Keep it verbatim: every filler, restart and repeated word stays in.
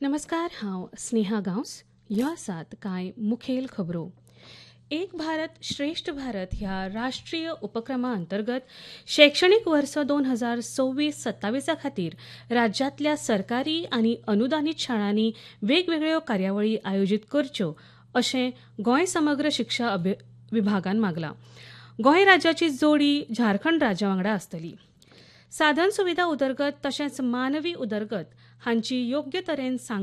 नमस्कार, हांव स्नेहा गांवस. ह्यो आसात कांय मुखेल खबरो. एक भारत श्रेष्ठ भारत ह्या राष्ट्रीय उपक्रमा अंतर्गत शैक्षणिक वर्स दोन हजार सव्वीस सत्तावीसा खातीर राज्यांतल्या सरकारी आनी अनुदानीत शाळांनी वेगवेगळ्यो कार्यावळी आयोजीत करच्यो अशें गोंय समग्र शिक्षा अभि विभागान मागलां. गोंय राज्याची जोडी झारखंड राज्या वांगडा आसतली. साधन सुविधा उदरगत तशेंच मानवी उदरगत हांची योग्य तरेन सांग